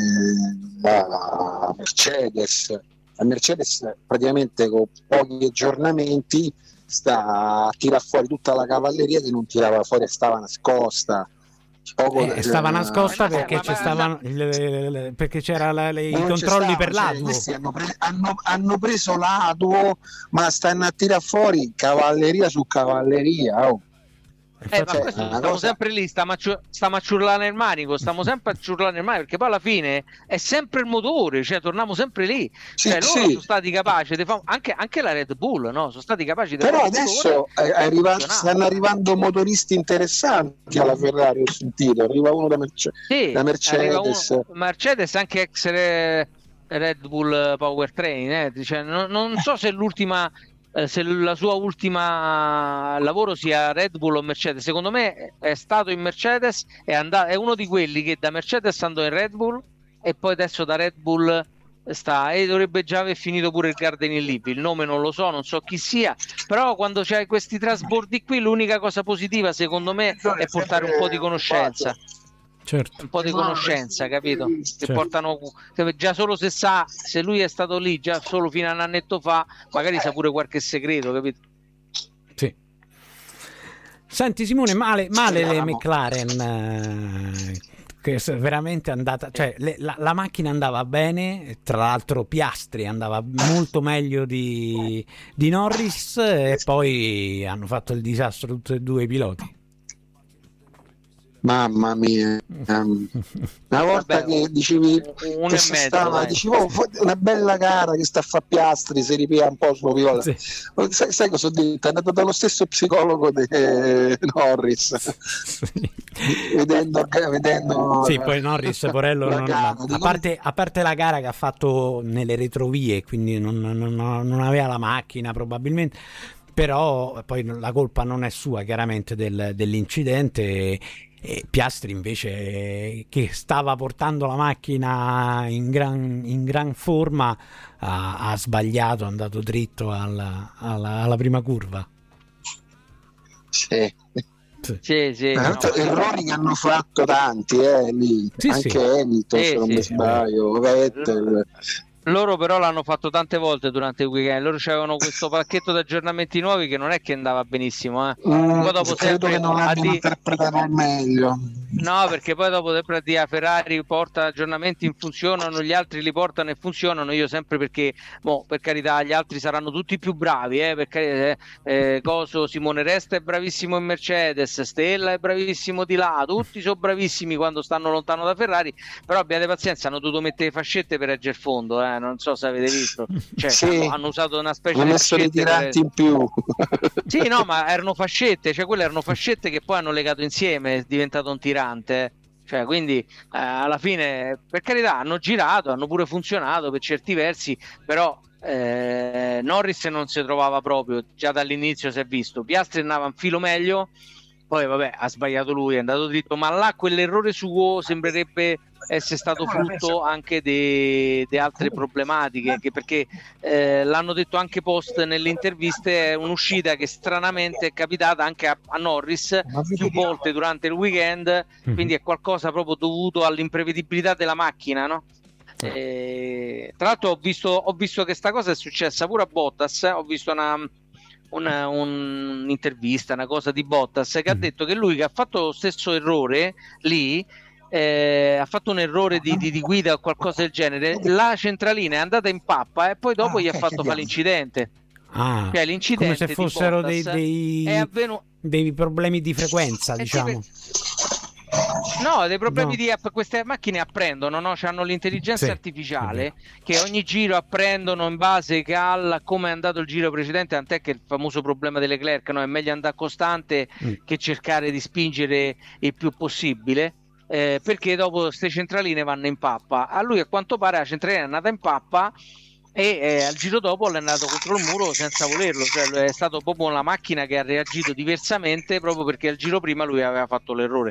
la Mercedes. La Mercedes praticamente con pochi aggiornamenti sta a tirare fuori tutta la cavalleria che non tirava fuori, stava nascosta. Poco, eh, stava nascosta perché, c'è stavano, le, le, le, perché c'era la, le, i controlli stava, per l'A D U. Questi hanno, pre, hanno, hanno preso l'A D U, ma stanno a tirare fuori cavalleria su cavalleria. Oh. Eh, ma questo stiamo cosa... sempre lì, stiamo a, ciur- stiamo a ciurlare nel manico, stiamo sempre a ciurlare nel manico, perché poi alla fine è sempre il motore, cioè torniamo sempre lì. Sì, cioè, loro sì. sono stati capaci di fare anche, anche la Red Bull, no? Sono stati capaci di però fare adesso arriva... stanno arrivando motoristi interessanti alla Ferrari, ho sentito, arriva uno da, Merce... sì, da Mercedes uno... Mercedes anche ex Red Bull Powertrain, eh? Cioè, non, non so se l'ultima se la sua ultima lavoro sia Red Bull o Mercedes. Secondo me è stato in Mercedes, è, andato, è uno di quelli che da Mercedes andò in Red Bull e poi adesso da Red Bull sta, e dovrebbe già aver finito pure il Garden in Libby, il nome non lo so, non so chi sia, però quando c'hai questi trasbordi qui l'unica cosa positiva secondo me è portare un po' di conoscenza. Certo. Un po' di conoscenza, capito? Che certo. portano già solo se sa, se lui è stato lì già solo fino a un annetto fa, magari sa pure qualche segreto, capito? Sì. Senti Simone, male, male le McLaren, eh, che è veramente andata, cioè le, la, la macchina andava bene, tra l'altro Piastri andava molto meglio di, di Norris e poi hanno fatto il disastro tutti e due i piloti. Mamma mia, um, una volta Vabbè, che dicevi un che e mezzo, stava, dicevo, oh, una bella gara che sta a fa Piastri, si ripia un po' suo pilota. Sì. Sai, sai cosa ho detto? È andato dallo stesso psicologo di eh, Norris, sì. vedendo, vedendo sì, poi Norris Porello non, gara, a, parte, a parte la gara che ha fatto nelle retrovie, quindi non, non, non aveva la macchina probabilmente, però poi la colpa non è sua chiaramente del, dell'incidente. E Piastri invece, che stava portando la macchina in gran, in gran forma, ha, ha sbagliato, è andato dritto alla, alla, alla prima curva. Sì, sì, sì, sì no. Errori che hanno fatto tanti, eh, lì. Sì, anche sì. Hamilton, sì, se non sì, mi sbaglio, Vettel. Loro però l'hanno fatto tante volte durante il weekend, loro avevano questo pacchetto di aggiornamenti nuovi che non è che andava benissimo, eh. Mm, poi dopo credo che non l'abbiano di... interpretato al meglio. No, perché poi dopo sempre di a Ferrari porta aggiornamenti, funzionano, gli altri li portano e funzionano. Io sempre perché, boh, per carità, gli altri saranno tutti più bravi, eh, perché eh, Coso, Simone Resta è bravissimo in Mercedes, Stella è bravissimo di là, tutti sono bravissimi quando stanno lontano da Ferrari, però abbiate pazienza, hanno dovuto mettere fascette per reggere il fondo, eh. Non so se avete visto, cioè, sì, hanno, hanno usato una specie hanno di messo dei tiranti per... in più. Sì, no, ma erano fascette, cioè quelle erano fascette che poi hanno legato insieme, è diventato un tirante, cioè quindi eh, alla fine, per carità, hanno girato, hanno pure funzionato per certi versi, però eh, Norris non si trovava proprio, già dall'inizio si è visto, Piastri andava un filo meglio, poi vabbè ha sbagliato lui, è andato dritto, ma là quell'errore suo sembrerebbe essere stato frutto anche di altre problematiche, anche perché eh, l'hanno detto anche post nelle interviste, è un'uscita che stranamente è capitata anche a, a Norris più volte durante il weekend, quindi è qualcosa proprio dovuto all'imprevedibilità della macchina, no? Eh, tra l'altro ho visto, ho visto che sta cosa è successa pure a Bottas, ho visto una Una, un'intervista, una cosa di Bottas che ha detto che lui che ha fatto lo stesso errore lì, eh, ha fatto un errore di, di, di guida o qualcosa del genere, la centralina è andata in pappa e poi dopo ah, gli okay, ha fatto fare l'incidente. Ah, cioè, l'incidente come se fossero di dei, dei, è avvenu- dei problemi di frequenza, diciamo. No, dei problemi no. di app, queste macchine apprendono, no? Hanno l'intelligenza sì, artificiale che ogni giro apprendono in base a come è andato il giro precedente, tant'è che il famoso problema delle Leclerc, no? È meglio andare costante mm. che cercare di spingere il più possibile, eh, perché dopo queste centraline vanno in pappa. A lui a quanto pare la centralina è andata in pappa e eh, al giro dopo l'è andato contro il muro senza volerlo, cioè è stato proprio la macchina che ha reagito diversamente proprio perché al giro prima lui aveva fatto l'errore.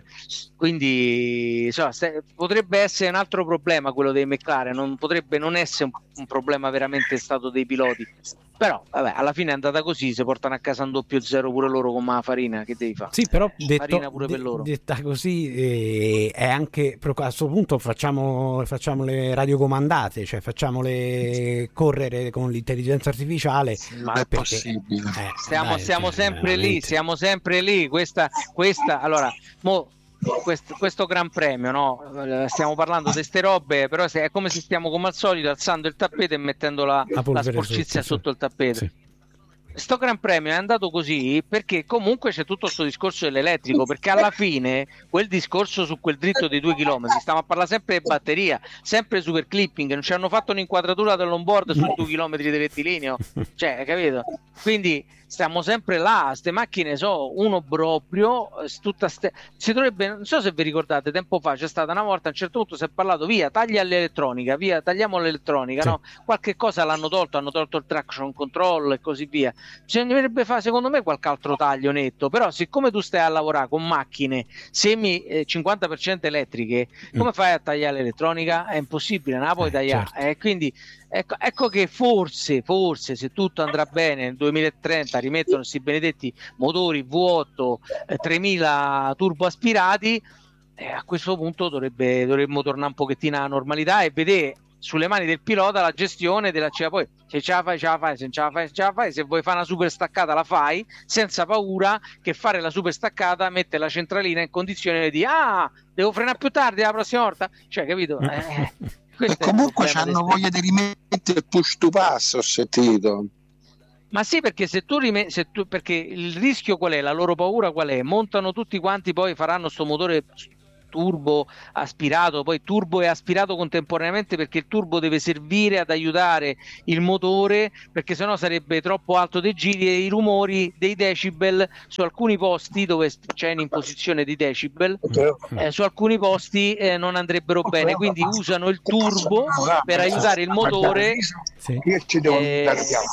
Quindi insomma, se, potrebbe essere un altro problema quello dei McLaren, non potrebbe non essere un, un problema veramente stato dei piloti, però vabbè, alla fine è andata così, si portano a casa un doppio zero pure loro con la farina, che devi fare? Sì, però detto, farina pure per de- loro. detta così eh, è anche a questo punto facciamo, facciamo le radiocomandate, cioè facciamole correre con l'intelligenza artificiale, ma è perché, possibile eh, stiamo, dai, siamo cioè, sempre veramente. lì siamo sempre lì questa, questa allora mo Questo, questo Gran Premio, no? Stiamo parlando di ste robe, però è come se stiamo come al solito alzando il tappeto e mettendo la, la, la sporcizia sotto, sotto sì. il tappeto. Sì. Sto Gran Premio è andato così perché comunque c'è tutto questo discorso dell'elettrico, perché alla fine quel discorso su quel dritto dei due chilometri, stiamo a parlare sempre di batteria, sempre super clipping, non ci hanno fatto un'inquadratura dell'onboard sui due chilometri di rettilineo, cioè, capito? Quindi stiamo sempre là, ste macchine so un obbrobrio, tutta ste... si dovrebbe, non so se vi ricordate, tempo fa c'è stata una volta, a un certo punto si è parlato via, taglia l'elettronica, via, tagliamo l'elettronica, sì. no? Qualche cosa l'hanno tolto, hanno tolto il traction control e così via. Bisognerebbe fare secondo me qualche altro taglio netto, però siccome tu stai a lavorare con macchine semi eh, cinquanta per cento elettriche, come mm. fai a tagliare l'elettronica? È impossibile, non la puoi eh, tagliare, certo. eh, quindi ecco, ecco che forse, forse se tutto andrà bene nel duemilatrenta rimettono questi benedetti motori V otto eh, tremila turbo aspirati, eh, a questo punto dovrebbe, dovremmo tornare un pochettino alla normalità e vedere sulle mani del pilota la gestione della cioè, poi se ce la fai ce la fai, se non ce la fai ce la fai, se vuoi fare una super staccata la fai senza paura che fare la super staccata mette la centralina in condizione di ah devo frenare più tardi la prossima volta, cioè capito? Eh, e comunque hanno voglia di rimettere il push to pass, ho sentito. Ma sì, perché se tu, rime- se tu perché il rischio qual è? La loro paura qual è? Montano tutti quanti, poi faranno sto motore turbo aspirato, poi turbo e aspirato contemporaneamente, perché il turbo deve servire ad aiutare il motore, perché sennò sarebbe troppo alto dei giri e i rumori dei decibel su alcuni posti dove c'è un'imposizione di decibel eh, su alcuni posti eh, non andrebbero bene, quindi usano il turbo per aiutare il motore sì. e,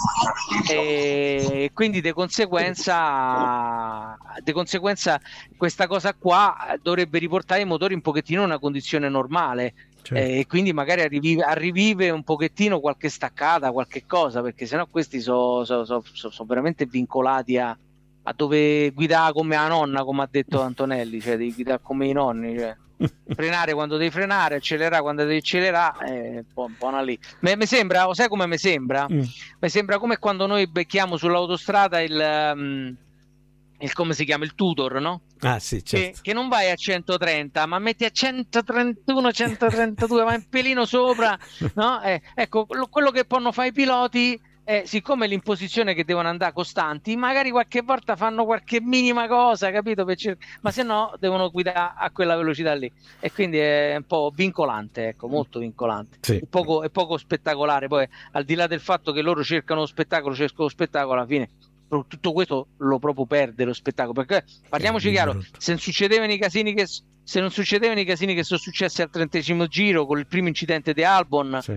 e quindi di conseguenza di conseguenza questa cosa qua dovrebbe riportare i motori un pochettino in una condizione normale, certo. eh, e quindi magari arrivive, arrivive un pochettino qualche staccata, qualche cosa, perché sennò questi sono so, so, so, so veramente vincolati a, a dove guidare come la nonna, come ha detto Antonelli, cioè devi guidare come i nonni, cioè frenare quando devi frenare, accelerare quando devi accelerare, eh, un po' una lì. Mi sembra, o sai come mi sembra? Mi mm. sembra come quando noi becchiamo sull'autostrada il... Um, il come si chiama il tutor, no? Ah sì, certo. Che, che non vai a centotrenta, ma metti a centotrentuno, centotrentadue, vai un pelino sopra, no? Eh, ecco, lo, quello che possono fare i piloti è, siccome l'imposizione che devono andare costanti, magari qualche volta fanno qualche minima cosa, capito? Per cer- ma se no devono guidare a quella velocità lì. E quindi è un po' vincolante, ecco, molto vincolante. Sì. È poco, è poco spettacolare. Poi, al di là del fatto che loro cercano lo spettacolo, cercano lo spettacolo, alla fine tutto questo lo proprio perde lo spettacolo, perché parliamoci eh, chiaro, se non succedevano i casini che se non succedevano i casini che sono successi al trentesimo giro con il primo incidente di Albon, sì.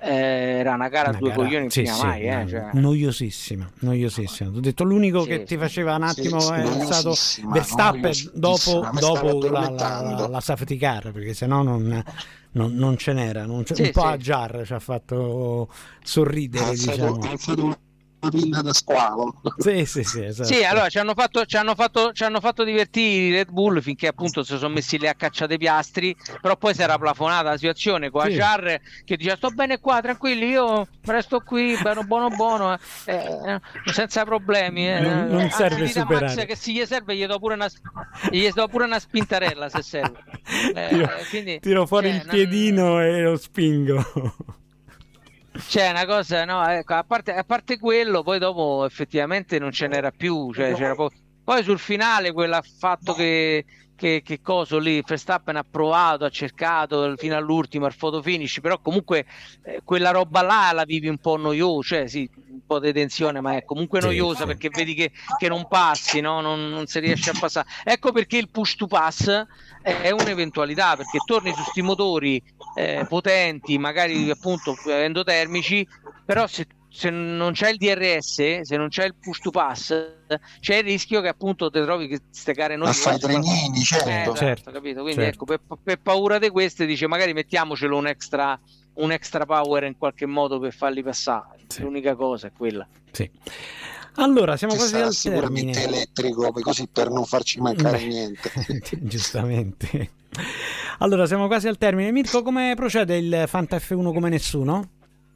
eh, era una gara a due gara, coglioni sì, prima sì, mai, eh, cioè. noiosissima, noiosissima. Ho detto l'unico Sì, che sì. ti faceva un attimo Sì, sì, è stato noiosissima, Verstappen noiosissima. dopo, Mi dopo stavo la, la, addormentando. la, la safety car, perché sennò non, non, non ce n'era, non c'è, Sì, un po' sì. a Jar ci ha fatto sorridere, Ha alzato, diciamo. ha alzato una pinna da squalo. Sì, sì, sì, esatto. Sì, allora ci hanno fatto, ci hanno fatto, ci hanno fatto divertire i Red Bull finché appunto si sono messi lì a caccia dei piastri, però poi si era plafonata la situazione con Sì. Ajar che diceva sto bene qua, tranquilli, io resto qui, buono buono buono, eh, eh, senza problemi. Eh. Non- non Anzi, serve dite a superare. Max che se gli serve gli do pure una, gli do pure una spintarella se serve. Eh, tiro, quindi, tiro fuori cioè, il non- piedino e lo spingo. C'è una cosa, no, ecco, a parte, a parte quello, poi dopo effettivamente non ce n'era più, cioè c'era po- poi sul finale quel fatto che, che, che coso lì, Verstappen ha provato, ha cercato fino all'ultimo al photo finish, però comunque eh, quella roba là la vivi un po' noiosa, cioè sì, un po' di tensione, ma è comunque Sì, noiosa sì. perché vedi che, che non passi, no? non, non si riesce a passare. Ecco perché il push to pass è un'eventualità, perché torni su sti motori eh, potenti, magari appunto endotermici, però se, se non c'è il D R S, se non c'è il push to pass, c'è il rischio che appunto ti trovi che ste gare Ma fai trenini, certo. eh, esatto, Certo, capito? Quindi certo. ecco, per, per paura di queste dice magari mettiamocelo un extra, un extra power in qualche modo per farli passare. Sì. L'unica cosa è quella. Sì. Allora, siamo Ci quasi sarà al sicuramente termine. elettrico, così per non farci mancare Beh, niente. giustamente. Allora, siamo quasi al termine. Mirko, come procede il Fanta F uno come nessuno?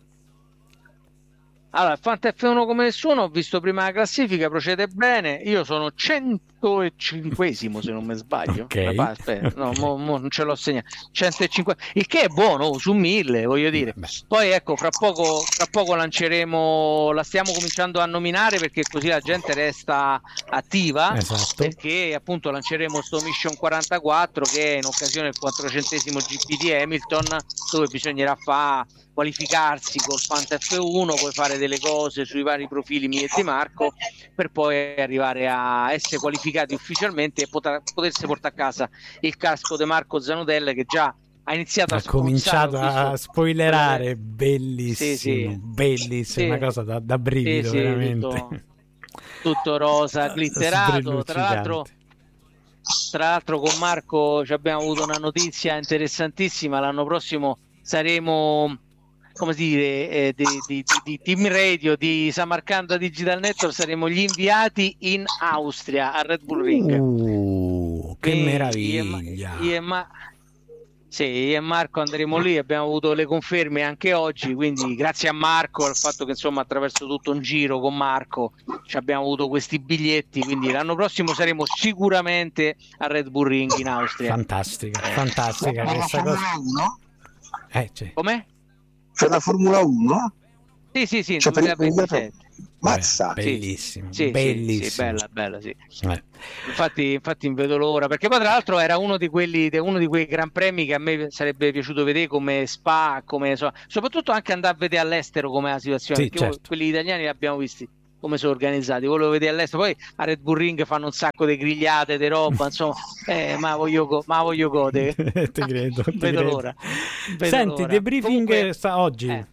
Allora, il Fanta F uno come nessuno, ho visto prima la classifica, procede bene. Io sono centocinquesimo se non mi sbaglio. Ok. Aspetta, aspetta, no, Ok. mo, mo non ce l'ho segnato. centocinque, il che è buono, oh, su mille, voglio dire. Beh. Poi ecco, fra poco, fra poco lanceremo, la stiamo cominciando a nominare perché così la gente resta attiva. Esatto. Perché appunto lanceremo sto Mission quarantaquattro che è in occasione del quattrocentesimo G P di Hamilton, dove bisognerà fare qualificarsi col Fanta F uno, poi fare delle cose sui vari profili miei e di Marco per poi arrivare a essere qualificati ufficialmente e poter, potersi portare a casa il casco di Marco Zanutella che già ha iniziato a Ha cominciato spruzzare, ho a visto spoilerare, quelle- bellissimo, Sì, sì. bellissimo, Sì. una cosa da, da brivido, Sì, sì, veramente. tutto- tutto rosa, glitterato, tra l'altro tra l'altro con Marco ci abbiamo avuto una notizia interessantissima, l'anno prossimo saremo, come si dire, eh, di, di, di, di Team Radio di Samarcanda Digital Network, saremo gli inviati in Austria al Red Bull Ring. Uh, che Quindi meraviglia! Io e, io e Ma- sì, io e Marco andremo lì, abbiamo avuto le conferme anche oggi, quindi grazie a Marco, al fatto che insomma attraverso tutto un giro con Marco ci abbiamo avuto questi biglietti, quindi l'anno prossimo saremo sicuramente al Red Bull Ring in Austria. Fantastica, fantastica Ma la questa cosa. Formula uno? Eh, cioè, Com'è? C'è la Formula uno? Sì, sì, sì, Cioè, per il duemilaventisette. Mazza! vabbè, bellissimo, Sì, sì, bellissimo. sì, bella, bella, sì. Eh. Infatti, infatti non vedo l'ora, perché poi tra l'altro era uno di quelli, de- uno di quei gran premi che a me sarebbe piaciuto vedere come Spa, come so- soprattutto anche andare a vedere all'estero com'è la situazione, Sì, perché certo. quelli italiani li abbiamo visti come sono organizzati, volevo vedere all'estero, poi a Red Bull Ring fanno un sacco di grigliate, di roba, insomma, eh, ma voglio, go- ma voglio godere. Ti credo, ti Vedo credo. l'ora. Vedo Senti, l'ora. debriefing Comunque- sta oggi. Eh.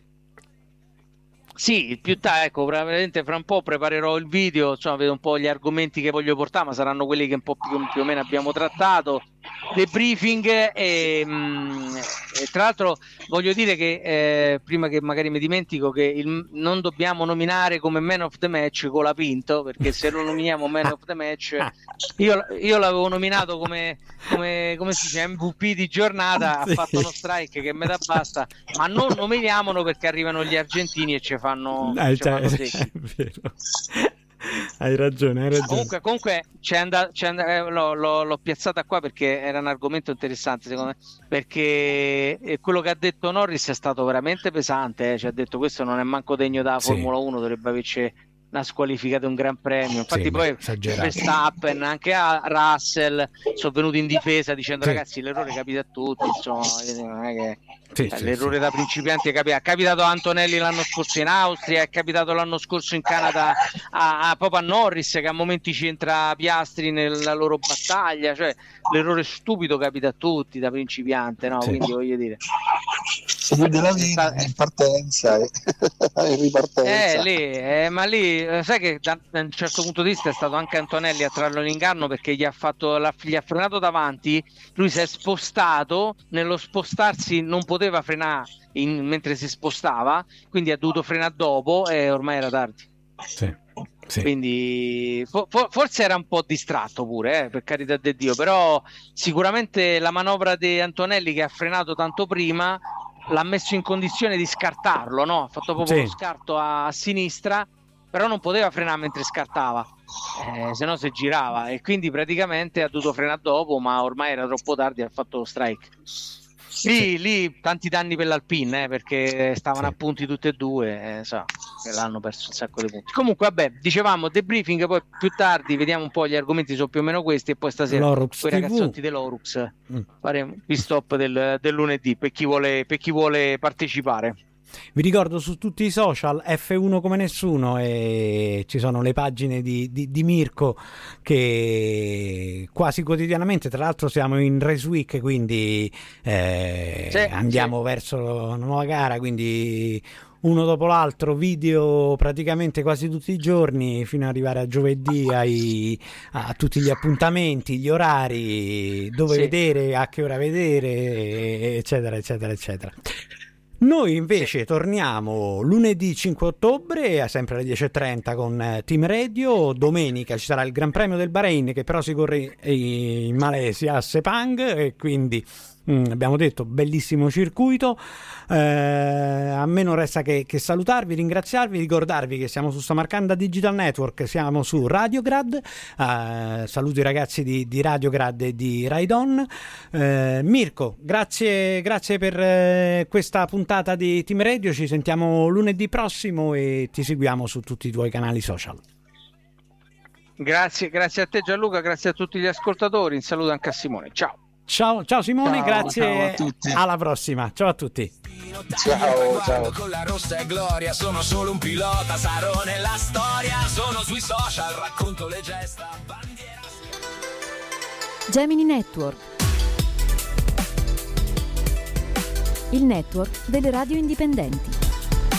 Sì, più tardi, ecco, praticamente fra un po' preparerò il video, insomma, vedo un po' gli argomenti che voglio portare, ma saranno quelli che un po' più, più o meno abbiamo trattato. Debriefing e, mh, e tra l'altro voglio dire che eh, prima che magari mi dimentico che il, non dobbiamo nominare come man of the match Colapinto, perché se lo nominiamo man of the match io, io l'avevo nominato come, come, come si dice M V P di giornata, Sì. ha fatto uno strike che me da basta, ma non nominiamolo perché arrivano gli argentini e ci fanno, Eh, ci cioè, fanno secchi. è vero. Hai ragione, hai ragione. Comunque, comunque c'è and- c'è and- eh, l'ho, l'ho- l'ho piazzata qua perché era un argomento interessante secondo me, perché eh, quello che ha detto Norris è stato veramente pesante, eh. Ci ha detto questo non è manco degno della Sì. Formula uno, dovrebbe averci una squalifica di un gran premio. Infatti Sì, poi beh, esagerato. Verstappen, anche a Russell sono venuti in difesa dicendo Sì. ragazzi l'errore capita a tutti, insomma, non è che Sì, eh, sì, l'errore sì. da principianti è capitato. È capitato a Antonelli l'anno scorso in Austria, è capitato l'anno scorso in Canada a, a proprio a Norris che a momenti ci entra Piastri nella loro battaglia, cioè l'errore stupido capita a tutti da principiante, no? Sì. Quindi voglio dire si vede la linea in partenza e in ripartenza. Eh, lì, eh, ma lì sai che da, da un certo punto di vista è stato anche Antonelli a trarlo in inganno, perché gli ha fatto la, gli ha frenato davanti, lui si è spostato, nello spostarsi non poteva frenare in, mentre si spostava, quindi ha dovuto frenare dopo e ormai era tardi. Sì. Sì. Quindi for, forse era un po' distratto pure, eh, per carità di Dio, però sicuramente la manovra di Antonelli, che ha frenato tanto prima, l'ha messo in condizione di scartarlo, no? Ha fatto proprio sì. lo scarto a, a sinistra, però non poteva frenare mentre scartava, eh, se no si girava, e quindi praticamente ha dovuto frenare dopo, ma ormai era troppo tardi, ha fatto lo strike. Lì, sì. lì tanti danni per l'Alpine, eh, perché stavano sì. a punti tutti e due, eh, so, che l'hanno perso un sacco di punti. Comunque vabbè, dicevamo debriefing, poi più tardi vediamo un po', gli argomenti sono più o meno questi, e poi stasera con i ragazzotti dell'Orux mm. faremo il stop del, del lunedì per chi vuole, per chi vuole partecipare. Vi ricordo su tutti i social F uno come nessuno, e ci sono le pagine di, di, di Mirko che quasi quotidianamente, tra l'altro siamo in Race Week, quindi eh, sì, andiamo sì. verso la nuova gara, quindi uno dopo l'altro video praticamente quasi tutti i giorni fino ad arrivare a giovedì ai, a tutti gli appuntamenti, gli orari, dove sì. vedere, a che ora vedere, eccetera eccetera eccetera. Noi invece sì. torniamo lunedì cinque ottobre, sempre alle dieci e trenta con Team Radio. Domenica ci sarà il Gran Premio del Bahrain, che però si corre in Malesia a Sepang, e quindi mm, abbiamo detto bellissimo circuito. Eh, a me non resta che, che salutarvi, ringraziarvi, ricordarvi che siamo su Samarcanda Digital Network, siamo su Radiograd. Eh, saluto i ragazzi di, di Radiograd e di Ride On. Eh, Mirko, grazie, grazie per eh, questa puntata di Team Radio. Ci sentiamo lunedì prossimo e ti seguiamo su tutti i tuoi canali social. Grazie, grazie a te Gianluca, grazie a tutti gli ascoltatori. Un saluto anche a Simone. Ciao. Ciao, ciao Simone, ciao, grazie, ciao a tutti. Alla prossima, ciao a tutti. Ciao, ciao. Con la rossa e gloria, sono solo un pilota, sarò nella storia, sono sui social, racconto le gesta, bandiera. Gemini Network, il network delle radio indipendenti.